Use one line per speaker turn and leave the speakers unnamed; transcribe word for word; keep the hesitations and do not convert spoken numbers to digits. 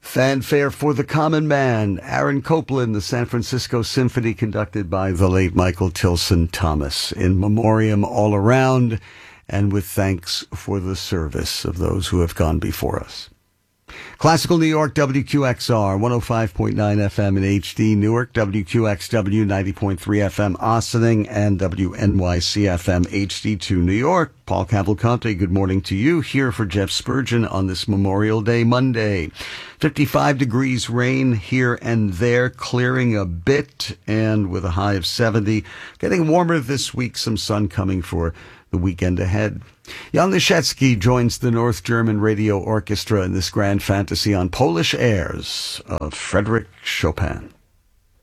Fanfare for the Common Man, Aaron Copland, the San Francisco Symphony conducted by the late Michael Tilson Thomas. In memoriam all around, and with thanks for the service of those who have gone before us. Classical New York, W Q X R, one oh five point nine F M in H D, Newark, W Q X W, ninety point three F M, Ossining, and W N Y C F M, H D two, New York. Paul Cavalcante, good morning to you, here for Jeff Spurgeon on this Memorial Day Monday. fifty-five degrees, rain here and there, clearing a bit, and with a high of seventy. Getting warmer this week, some sun coming for the weekend ahead. Jan Leszecki joins the North German Radio Orchestra in this grand fantasy on Polish airs of Frédéric Chopin.